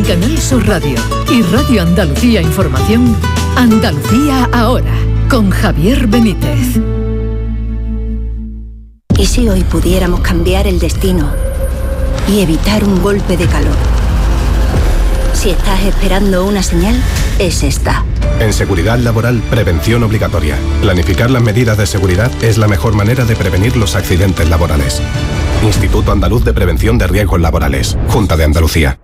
Canal Sur Radio y Radio Andalucía Información, Andalucía Ahora, con Javier Benítez. ¿Y si hoy pudiéramos cambiar el destino y evitar un golpe de calor? Si estás esperando una señal, es esta. En seguridad laboral, prevención obligatoria. Planificar las medidas de seguridad es la mejor manera de prevenir los accidentes laborales. Instituto Andaluz de Prevención de Riesgos Laborales. Junta de Andalucía.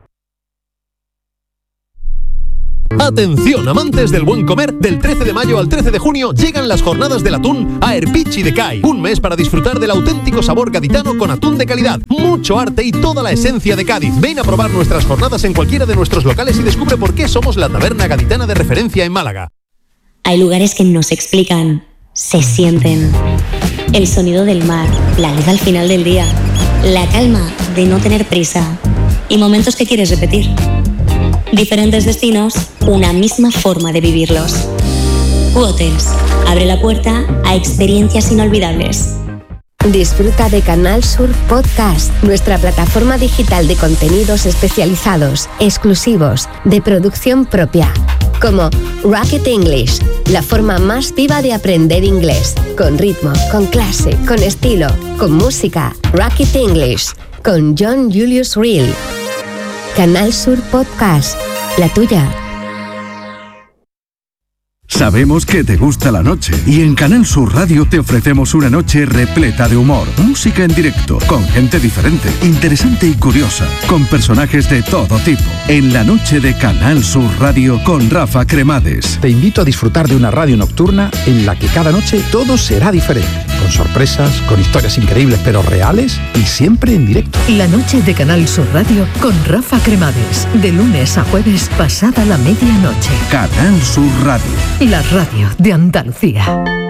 Atención, amantes del buen comer, del 13 de mayo al 13 de junio llegan las jornadas del atún a Erpichi de Cai. Un mes para disfrutar del auténtico sabor gaditano con atún de calidad, mucho arte y toda la esencia de Cádiz. Ven a probar nuestras jornadas en cualquiera de nuestros locales y descubre por qué somos la taberna gaditana de referencia en Málaga. Hay lugares que no se explican, se sienten. El sonido del mar, la luz al final del día, la calma de no tener prisa y momentos que quieres repetir. Diferentes destinos, una misma forma de vivirlos. Hotels abre la puerta a experiencias inolvidables. Disfruta de Canal Sur Podcast, nuestra plataforma digital de contenidos especializados, exclusivos, de producción propia, como Rocket English, la forma más viva de aprender inglés, con ritmo, con clase, con estilo, con música. Rocket English, con John Julius Reel. Canal Sur Podcast, la tuya. Sabemos que te gusta la noche y en Canal Sur Radio te ofrecemos una noche repleta de humor, música en directo, con gente diferente, interesante y curiosa, con personajes de todo tipo. En la noche de Canal Sur Radio con Rafa Cremades. Te invito a disfrutar de una radio nocturna en la que cada noche todo será diferente, con sorpresas, con historias increíbles pero reales y siempre en directo. La noche de Canal Sur Radio con Rafa Cremades, de lunes a jueves pasada la medianoche. Canal Sur Radio. La radio de Andalucía.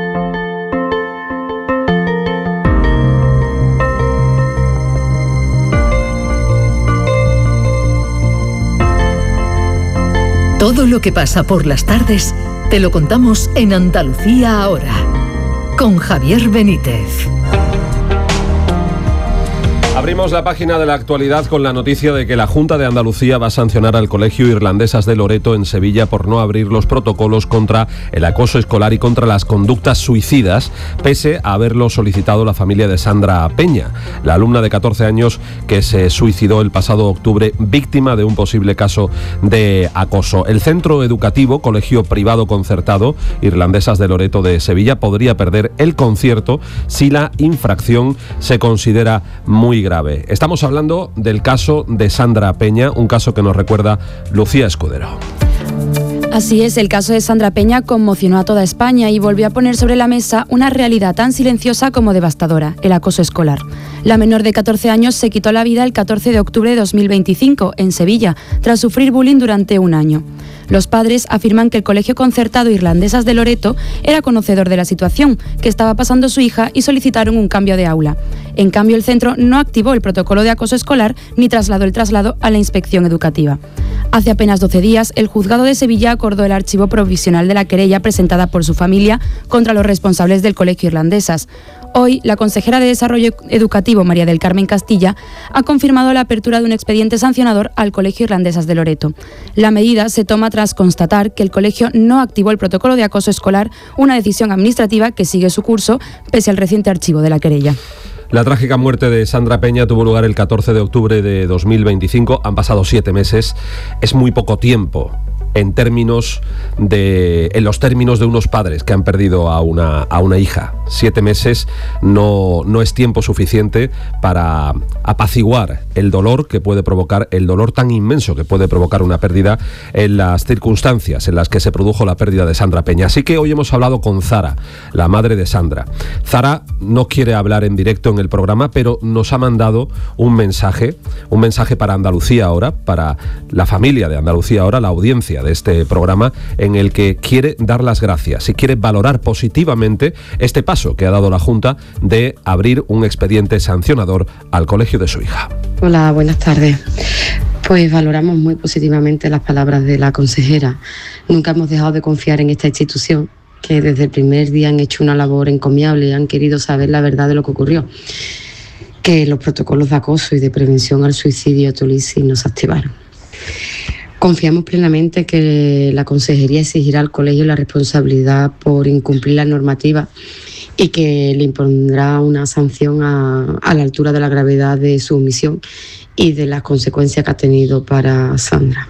Todo lo que pasa por las tardes te lo contamos en Andalucía Ahora, con Javier Benítez. Abrimos la página de la actualidad con la noticia de que la Junta de Andalucía va a sancionar al Colegio Irlandesas de Loreto en Sevilla por no abrir los protocolos contra el acoso escolar y contra las conductas suicidas, pese a haberlo solicitado la familia de Sandra Peña, la alumna de 14 años que se suicidó el pasado octubre víctima de un posible caso de acoso. El centro educativo, colegio privado concertado, Irlandesas de Loreto de Sevilla, podría perder el concierto si la infracción se considera muy grave. Estamos hablando del caso de Sandra Peña, un caso que nos recuerda Lucía Escudero. Así es, el caso de Sandra Peña conmocionó a toda España y volvió a poner sobre la mesa una realidad tan silenciosa como devastadora, el acoso escolar. La menor de 14 años se quitó la vida el 14 de octubre de 2025 en Sevilla, tras sufrir bullying durante un año. Los padres afirman que el Colegio Concertado Irlandesas de Loreto era conocedor de la situación que estaba pasando su hija y solicitaron un cambio de aula. En cambio, el centro no activó el protocolo de acoso escolar ni trasladó el traslado a la inspección educativa. Hace apenas 12 días, el juzgado de Sevilla acordó el archivo provisional de la querella presentada por su familia contra los responsables del Colegio Irlandesas. Hoy, la consejera de Desarrollo Educativo, María del Carmen Castilla, ha confirmado la apertura de un expediente sancionador al Colegio Irlandesas de Loreto. La medida se toma tras constatar que el colegio no activó el protocolo de acoso escolar, una decisión administrativa que sigue su curso pese al reciente archivo de la querella. La trágica muerte de Sandra Peña tuvo lugar el 14 de octubre de 2025. Han pasado 7 meses. Es muy poco tiempo en los términos de unos padres que han perdido a una hija. 7 meses no es tiempo suficiente para apaciguar el dolor que puede provocar, el dolor tan inmenso que puede provocar una pérdida en las circunstancias en las que se produjo la pérdida de Sandra Peña. Así que hoy hemos hablado con Zara, la madre de Sandra. Zara no quiere hablar en directo en el programa, pero nos ha mandado un mensaje para Andalucía Ahora, para la familia de Andalucía Ahora, la audiencia de este programa, en el que quiere dar las gracias y quiere valorar positivamente este paso que ha dado la Junta de abrir un expediente sancionador al colegio de su hija. Hola, buenas tardes. Pues valoramos muy positivamente las palabras de la consejera. Nunca hemos dejado de confiar en esta institución, que desde el primer día han hecho una labor encomiable y han querido saber la verdad de lo que ocurrió. Que los protocolos de acoso y de prevención al suicidio Tolisi no se activaron. Confiamos plenamente que la Consejería exigirá al colegio la responsabilidad por incumplir la normativa y que le impondrá una sanción a la altura de la gravedad de su omisión y de las consecuencias que ha tenido para Sandra.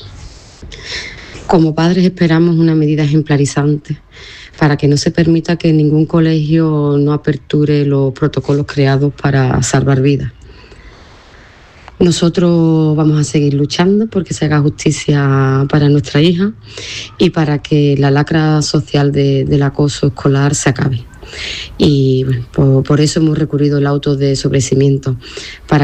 Como padres esperamos una medida ejemplarizante para que no se permita que ningún colegio no aperture los protocolos creados para salvar vidas. Nosotros vamos a seguir luchando porque se haga justicia para nuestra hija y para que la lacra social del acoso escolar se acabe. Y bueno, por eso hemos recurrido al auto de sobreseimiento, para